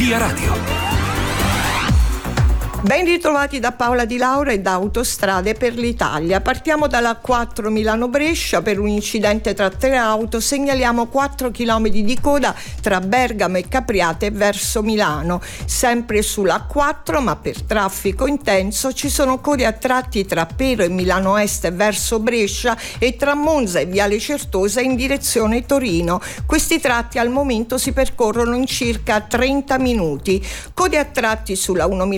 Via Radio. Ben ritrovati da Paola Di Laura e da Autostrade per l'Italia. Partiamo dalla 4 Milano-Brescia per un incidente tra 3 auto. Segnaliamo 4 km di coda tra Bergamo e Capriate verso Milano. Sempre sulla 4, ma per traffico intenso, ci sono code a tratti tra Pero e Milano Est verso Brescia e tra Monza e Viale Certosa in direzione Torino. Questi tratti al momento si percorrono in circa 30 minuti. Code a tratti sulla 1